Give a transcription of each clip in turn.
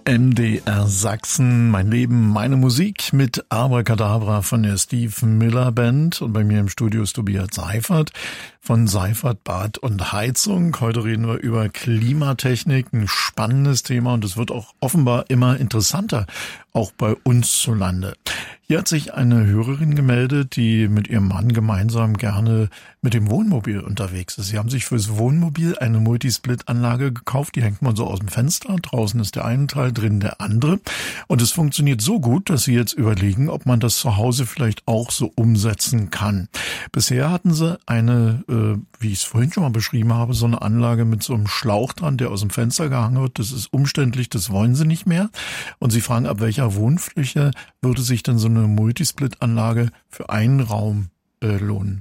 MDR Sachsen, mein Leben, meine Musik mit Abracadabra von der Steve Miller Band. Und bei mir im Studio ist Tobias Seifert von Seifert Bad und Heizung. Heute reden wir über Klimatechnik, ein spannendes Thema und es wird auch offenbar immer interessanter, auch bei uns zu Lande. Hier hat sich eine Hörerin gemeldet, die mit ihrem Mann gemeinsam gerne mit dem Wohnmobil unterwegs ist. Sie haben sich fürs Wohnmobil eine Multisplit-Anlage gekauft, die hängt man so aus dem Fenster. Draußen ist der eine Teil, drin der andere. Und es funktioniert so gut, dass sie jetzt überlegen, ob man das zu Hause vielleicht auch so umsetzen kann. Bisher hatten sie eine, wie ich es vorhin schon mal beschrieben habe, so eine Anlage mit so einem Schlauch dran, der aus dem Fenster gehangen wird. Das ist umständlich, das wollen sie nicht mehr. Und sie fragen, ab welcher Wohnfläche würde sich denn so eine Multisplit-Anlage für einen Raum lohnen?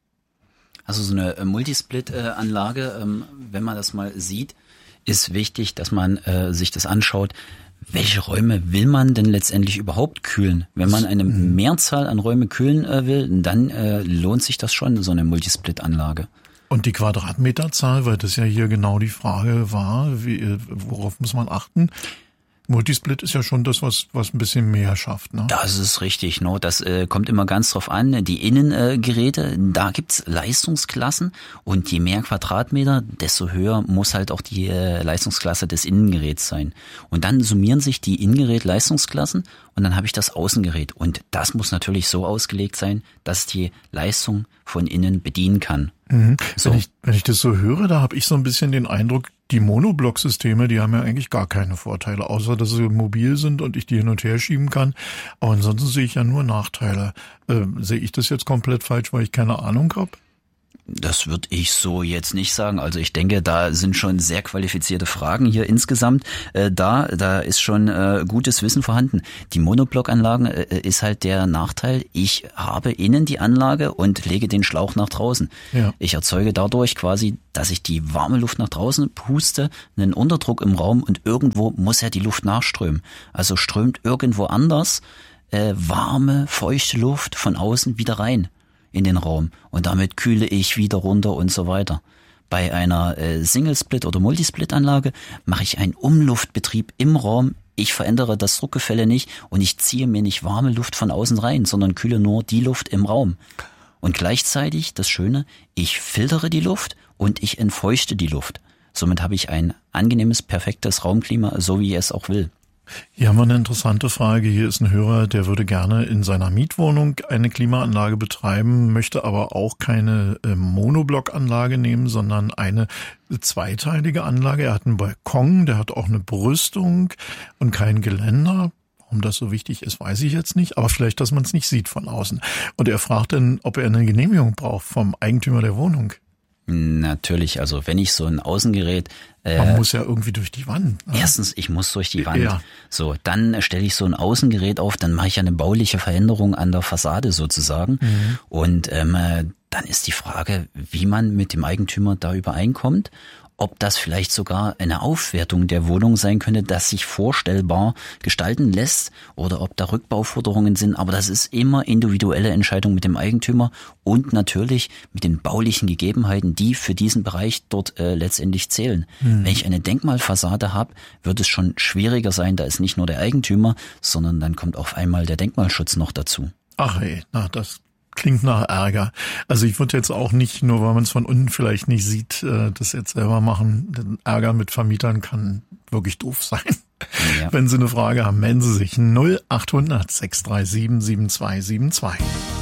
Also so eine Multisplit-Anlage, wenn man das mal sieht, ist wichtig, dass man sich das anschaut. Welche Räume will man denn letztendlich überhaupt kühlen? Wenn man eine Mehrzahl an Räumen kühlen will, dann lohnt sich das schon, so eine Multisplit-Anlage. Und die Quadratmeterzahl, weil das ja hier genau die Frage war, worauf muss man achten? Multisplit ist ja schon das, was ein bisschen mehr schafft, ne? Das ist richtig, ne? Das kommt immer ganz drauf an. Die Innengeräte, da gibt's Leistungsklassen und je mehr Quadratmeter, desto höher muss halt auch die Leistungsklasse des Innengeräts sein. Und dann summieren sich die Innengerät-Leistungsklassen und dann habe ich das Außengerät. Und das muss natürlich so ausgelegt sein, dass die Leistung von innen bedienen kann. Mhm. So. Wenn ich das so höre, da habe ich so ein bisschen den Eindruck, die Monoblock-Systeme, die haben ja eigentlich gar keine Vorteile, außer dass sie mobil sind und ich die hin und her schieben kann. Aber ansonsten sehe ich ja nur Nachteile. Sehe ich das jetzt komplett falsch, weil ich keine Ahnung habe? Das würde ich so jetzt nicht sagen. Also ich denke, da sind schon sehr qualifizierte Fragen hier insgesamt. Da ist schon gutes Wissen vorhanden. Die Monoblockanlagen ist halt der Nachteil. Ich habe innen die Anlage und lege den Schlauch nach draußen. Ja. Ich erzeuge dadurch quasi, dass ich die warme Luft nach draußen puste, einen Unterdruck im Raum und irgendwo muss ja die Luft nachströmen. Also strömt irgendwo anders warme, feuchte Luft von außen wieder rein in den Raum und damit kühle ich wieder runter und so weiter. Bei einer Single-Split- oder Multisplit-Anlage mache ich einen Umluftbetrieb im Raum. Ich verändere das Druckgefälle nicht und ich ziehe mir nicht warme Luft von außen rein, sondern kühle nur die Luft im Raum. Und gleichzeitig, das Schöne, ich filtere die Luft und ich entfeuchte die Luft. Somit habe ich ein angenehmes, perfektes Raumklima, so wie ich es auch will. Hier haben wir eine interessante Frage. Hier ist ein Hörer, der würde gerne in seiner Mietwohnung eine Klimaanlage betreiben, möchte aber auch keine Monoblockanlage nehmen, sondern eine zweiteilige Anlage. Er hat einen Balkon, der hat auch eine Brüstung und kein Geländer. Warum das so wichtig ist, weiß ich jetzt nicht, aber vielleicht, dass man es nicht sieht von außen. Und er fragt dann, ob er eine Genehmigung braucht vom Eigentümer der Wohnung. Natürlich, also wenn ich so ein Außengerät... Man muss ja irgendwie durch die Wand. Ne? Erstens, ich muss durch die Wand. Ja. So, dann stelle ich so ein Außengerät auf, dann mache ich eine bauliche Veränderung an der Fassade sozusagen. Mhm. Und dann ist die Frage, wie man mit dem Eigentümer da übereinkommt. Ob das vielleicht sogar eine Aufwertung der Wohnung sein könnte, das sich vorstellbar gestalten lässt oder ob da Rückbauforderungen sind. Aber das ist immer individuelle Entscheidung mit dem Eigentümer und natürlich mit den baulichen Gegebenheiten, die für diesen Bereich dort letztendlich zählen. Wenn ich eine Denkmalfassade habe, wird es schon schwieriger sein. Da ist nicht nur der Eigentümer, sondern dann kommt auf einmal der Denkmalschutz noch dazu. Ach ey, na das klingt nach Ärger. Also ich würde jetzt auch nicht, nur weil man es von unten vielleicht nicht sieht, das jetzt selber machen. Den Ärger mit Vermietern kann wirklich doof sein. Ja. Wenn Sie eine Frage haben, melden Sie sich 0800 637 7272.